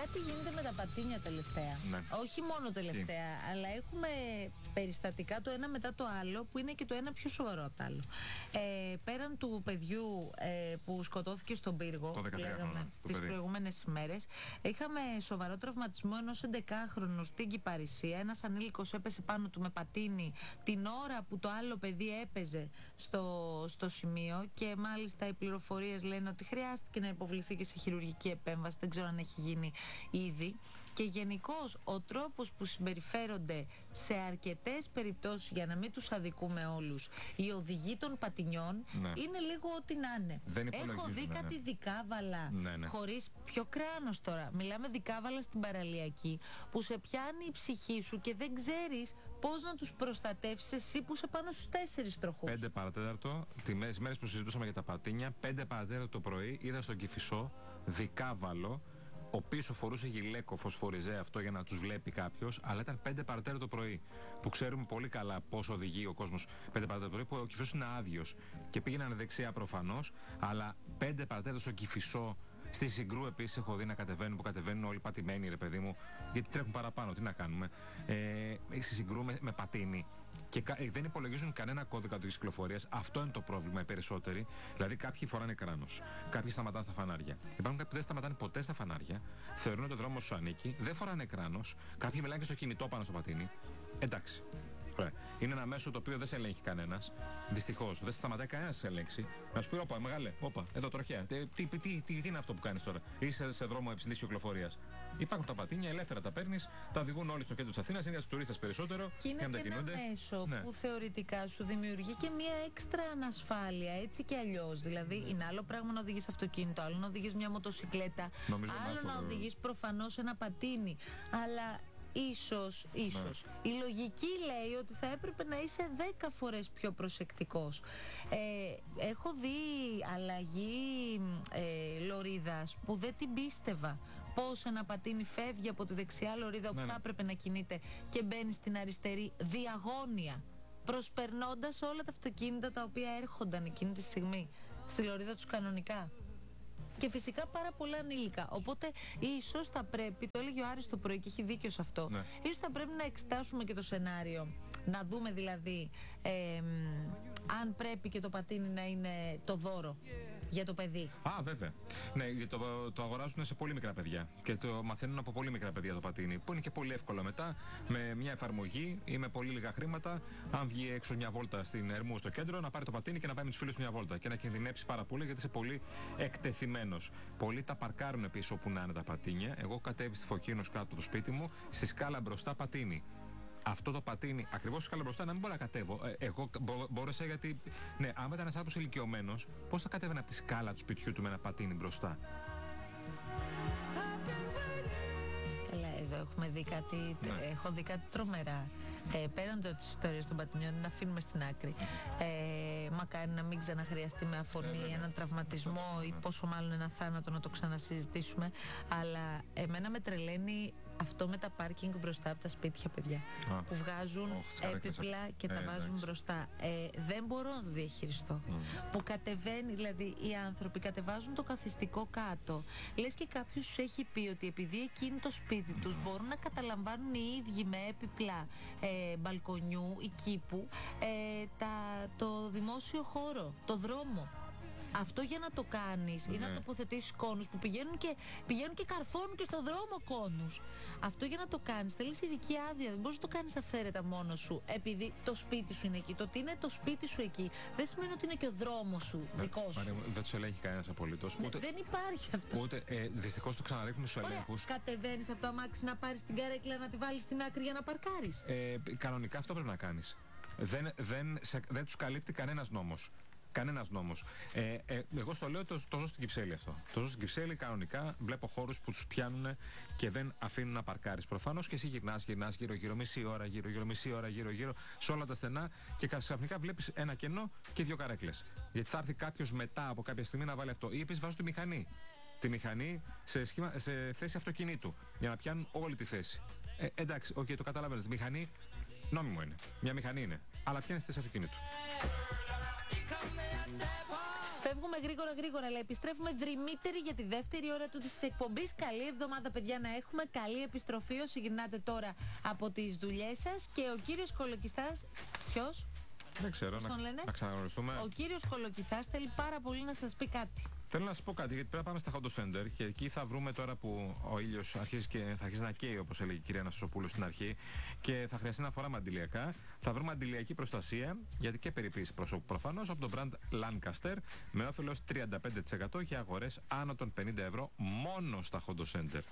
τι γίνεται με τα πατίνια τελευταία. Ναι. Όχι μόνο τελευταία, αλλά έχουμε περιστατικά το ένα μετά το άλλο που είναι και το ένα πιο σοβαρό από το άλλο. Πέραν του παιδιού που σκοτώθηκε στον πύργο, το που λέγαμε τις προηγούμενες ημέρες, είχαμε σοβαρό τραυματισμό ενός 11χρονου στην Κυπαρισία. Ένας ανήλικος έπεσε πάνω του με πατίνι την ώρα που το άλλο παιδί έπαιζε στο σημείο, και μάλιστα οι πληροφορίες λένε ότι χρειάστηκε να υποβληθεί και σε χειρουργική επέμβαση. Δεν ξέρω αν έχει γίνει ήδη. Και γενικώς ο τρόπος που συμπεριφέρονται σε αρκετές περιπτώσεις, για να μην τους αδικούμε όλους, οι οδηγοί των πατινιών, είναι λίγο ό,τι να είναι. Έχω δει κάτι δικάβαλα χωρίς πιο κράνος τώρα. Μιλάμε δικάβαλα στην παραλιακή που σε πιάνει η ψυχή σου και δεν ξέρεις πώς να τους προστατεύσεις εσύ που είσαι πάνω στους 4 τροχούς. 5 παρατέταρτο, τις μέρες που συζητούσαμε για τα πατίνια, 5 παρατέταρτο το πρωί είδα στον Κηφισό δικάβαλο. Ο πίσω φορούσε γυλαίκο, φωσφοριζέ αυτό για να τους βλέπει κάποιος, αλλά ήταν 5 παρατέταρτο το πρωί. Που ξέρουμε πολύ καλά πώς οδηγεί ο κόσμος 5 παρατέταρτο το πρωί, που ο Κηφισός είναι άδειος. Και πήγαιναν δεξιά προφανώς, αλλά 5 παρατέταρτο στο Κηφισό. Στη Συγκρού επίσης έχω δει να κατεβαίνουν, που κατεβαίνουν όλοι πατημένοι, ρε παιδί μου, γιατί τρέχουν παραπάνω. Τι να κάνουμε. Στη Συγκρού με πατίνι. Και δεν υπολογίζουν κανένα κώδικα οδικής κυκλοφορίας. Αυτό είναι το πρόβλημα, οι περισσότεροι. Δηλαδή, κάποιοι φοράνε κράνος. Κάποιοι σταματάνε στα φανάρια. Υπάρχουν κάποιοι που δεν σταματάνε ποτέ στα φανάρια. Θεωρούν ότι ο δρόμος σου ανήκει. Δεν φοράνε κράνος. Κάποιοι μιλάνε και στο κινητό πάνω στο πατίνι. Εντάξει. Είναι ένα μέσο το οποίο δεν σε ελέγχει κανένας. Δυστυχώς. Δεν σε σταματάει κανένας να σε ελέγξει. Να σου πει: όπα, μεγάλε, όπα, εδώ τροχιά. Τι είναι αυτό που κάνεις τώρα. Είσαι σε δρόμο υψηλής κυκλοφορίας. Υπάρχουν τα πατίνια, ελεύθερα τα παίρνεις, τα οδηγούν όλοι στο κέντρο της Αθήνας, είναι για τους τουρίστες περισσότερο. Και είναι και ένα μέσο που θεωρητικά σου δημιουργεί και μια έξτρα ανασφάλεια, έτσι και αλλιώς. Δηλαδή, είναι άλλο πράγμα να οδηγείς αυτοκίνητο, άλλο να οδηγείς μια μοτοσικλέτα, άλλο να οδηγείς προφανώς ένα πατίνι. Αλλά ίσως η λογική λέει ότι θα έπρεπε να είσαι 10 φορές πιο προσεκτικός. Έχω δει αλλαγή λωρίδας που δεν την πίστευα. Πώς ένα πατίνι φεύγει από τη δεξιά λωρίδα που θα έπρεπε να κινείται και μπαίνει στην αριστερή διαγώνια, προσπερνώντας όλα τα αυτοκίνητα τα οποία έρχονταν εκείνη τη στιγμή στη λωρίδα τους κανονικά. Και φυσικά πάρα πολλά ανήλικα. Οπότε ίσως θα πρέπει, το έλεγε ο Άρης το πρωί και έχει δίκιο σε αυτό, ίσως θα πρέπει να εξετάσουμε και το σενάριο. Να δούμε δηλαδή αν πρέπει και το πατίνι να είναι το δώρο για το παιδί. Βέβαια. Ναι, το αγοράζουν σε πολύ μικρά παιδιά και το μαθαίνουν από πολύ μικρά παιδιά το πατίνι, που είναι και πολύ εύκολο μετά με μια εφαρμογή ή με πολύ λίγα χρήματα. Αν βγει έξω μια βόλτα στην Ερμού στο κέντρο, να πάρει το πατίνι και να πάει με τους φίλους μια βόλτα και να κινδυνεύσει πάρα πολύ, γιατί είσαι πολύ εκτεθειμένος. Πολλοί τα παρκάρουν πίσω όπου να είναι τα πατίνια. Εγώ κατέβη στη Φωκίνος κάτω από το σπίτι μου, στη σκάλα μπροστά πατίνι. Αυτό το πατίνι, ακριβώς στη σκάλα μπροστά, να μην μπορώ να κατέβω. Εγώ μπόρεσα, γιατί ναι, άμα ήταν ένας άνθρωπος ηλικιωμένος, πώς θα κατέβαινε από τη σκάλα του σπιτιού του με ένα πατίνι μπροστά. Καλά, εδώ έχουμε δει κάτι, έχω δει κάτι τρομερά. Πέραν τις ιστορίες των πατινιών, να αφήνουμε στην άκρη. Μακάρι να μην ξαναχρειαστεί με αφωνή έναν τραυματισμό ή πόσο μάλλον ένα θάνατο να το ξανασυζητήσουμε. Αλλά εμένα με τρελαίνει αυτό με τα πάρκινγκ μπροστά από τα σπίτια, παιδιά. Που βγάζουν έπιπλα και τα βάζουν μπροστά. Δεν μπορώ να το διαχειριστώ. Που κατεβαίνει, δηλαδή οι άνθρωποι κατεβάζουν το καθιστικό κάτω. Λες και κάποιος τους έχει πει ότι επειδή εκείνη το σπίτι τους μπορούν να καταλαμβάνουν οι ίδιοι με έπιπλα μπαλκονιού ή κήπου το δημόσιο χώρο, το δρόμο. Αυτό για να το κάνεις ή να τοποθετήσεις κόνους που πηγαίνουν και καρφώνουν και στο δρόμο κόνους. Αυτό για να το κάνεις θέλεις ειδική άδεια. Δεν μπορείς να το κάνεις αυθαίρετα μόνος σου, επειδή το σπίτι σου είναι εκεί. Το ότι είναι το σπίτι σου εκεί δεν σημαίνει ότι είναι και ο δρόμος σου δικός σου. Δεν τους ελέγχει κανένας απολύτως. Δεν υπάρχει αυτό. Δυστυχώς το ξαναρίχνουμε στους ελέγχους. Κατεβαίνεις από το αμάξι να πάρεις την καρέκλα να τη βάλεις στην άκρη για να παρκάρεις. Κανονικά αυτό πρέπει να κάνεις. Δεν τους καλύπτει κανένας νόμος. Κανένας νόμος. Εγώ στο λέω, το ζω στην Κυψέλη αυτό. Το ζω στην Κυψέλη κανονικά. Βλέπω χώρους που τους πιάνουν και δεν αφήνουν να παρκάρεις. Προφανώς και εσύ γυρνάς γύρω-γύρω, μισή ώρα γύρω-γύρω, σε όλα τα στενά και ξαφνικά βλέπεις ένα κενό και 2 καρέκλες. Γιατί θα έρθει κάποιος μετά από κάποια στιγμή να βάλει αυτό. Ή επίσης βάζω τη μηχανή. Τη μηχανή σε θέση αυτοκινήτου για να πιάνουν όλη τη θέση. Εντάξει, το καταλαβαίνω. Τη μηχανή νόμιμο είναι. Μια μηχανή είναι. Αλλά πιάνει τη θέση αυτοκινήτου. Φεύγουμε γρήγορα, αλλά επιστρέφουμε δρυμύτεροι για τη δεύτερη ώρα της εκπομπής. Καλή εβδομάδα, παιδιά, να έχουμε. Καλή επιστροφή όσοι γυρνάτε τώρα από τις δουλειές σας. Και ο κύριος Κολοκυθάς, ποιος? Δεν ξέρω, να ξαναγνωριστούμε. Ο κύριος Κολοκυθάς θέλει πάρα πολύ να σας πει κάτι. Θέλω να σας πω κάτι, γιατί πρέπει να πάμε στα Hot Center και εκεί θα βρούμε τώρα που ο ήλιος θα αρχίσει να καίει, όπως έλεγε η κυρία Αναστασοπούλου στην αρχή, και θα χρειαστεί να φοράμε αντιλιακά. Θα βρούμε αντιλιακή προστασία, γιατί και περιποίηση προσώπου προφανώς, από το brand Lancaster, με όφελος 35% για αγορές άνω των 50 ευρώ μόνο στα Hot Center.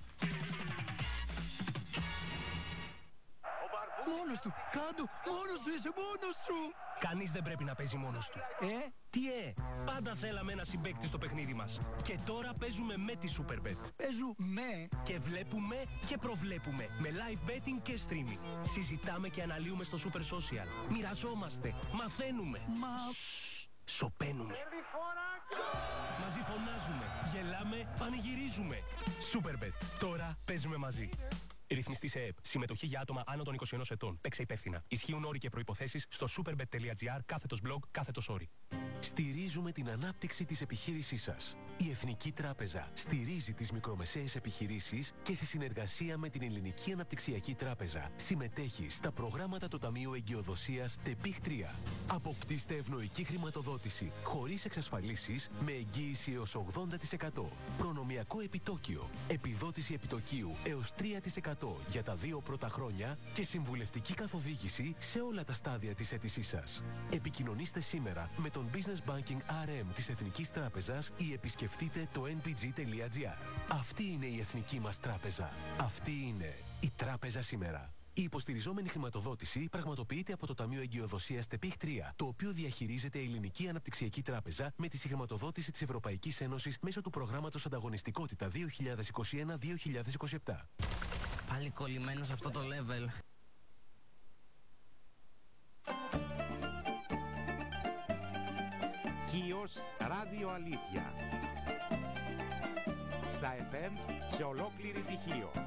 Μόνος του, κάτω, μόνος σου είσαι, μόνος σου. Κανείς δεν πρέπει να παίζει μόνος του. Τι πάντα θέλαμε ένα συμπαίκτη στο παιχνίδι μας. Και τώρα παίζουμε με τη Superbet. Παίζουμε. Και βλέπουμε και προβλέπουμε. Με live betting και streaming. Συζητάμε και αναλύουμε στο Super Social. Μοιραζόμαστε, μαθαίνουμε. Σωπαίνουμε. Μαζί φωνάζουμε, γελάμε, πανηγυρίζουμε. Superbet. Τώρα παίζουμε μαζί. Ρυθμιστή σε ΕΕΠ. Συμμετοχή για άτομα άνω των 21 ετών. Παίξε υπεύθυνα. Ισχύουν όροι και προϋποθέσεις στο superbet.gr/blog/όροι. Στηρίζουμε την ανάπτυξη της επιχείρησής σας. Η Εθνική Τράπεζα στηρίζει τις μικρομεσαίες επιχειρήσεις και σε συνεργασία με την Ελληνική Αναπτυξιακή Τράπεζα συμμετέχει στα προγράμματα του Ταμείου Εγκυοδοσίας ΤΕΠΙΧ 3. Αποκτήστε ευνοϊκή χρηματοδότηση χωρίς εξασφαλίσεις με εγγύηση έως 80%. Προνομιακό επιτόκιο. Επιδότηση επιτοκίου έως 3% για τα 2 πρώτα χρόνια και συμβουλευτική καθοδήγηση σε όλα τα στάδια της αίτησής σας. Επικοινωνήστε σήμερα με τον Business Banking RM της Εθνικής Τράπεζας ή επισκεφτείτε το nbg.gr. Αυτή είναι η Εθνική μας Τράπεζα. Αυτή είναι η Τράπεζα σήμερα. Η υποστηριζόμενη χρηματοδότηση πραγματοποιείται από το Ταμείο Εγκυοδοσίας ΤΕΠΙΧ 3, το οποίο διαχειρίζεται η Ελληνική Αναπτυξιακή Τράπεζα με τη συγχρηματοδότηση της Ευρωπαϊκής Ένωσης μέσω του προγράμματος Ανταγωνιστικότητα 2021-2027. Πάλι κολλημένο σε αυτό το level. Χίος Ράδιο Αλήθεια. Στα FM σε ολόκληρη τη Χίο.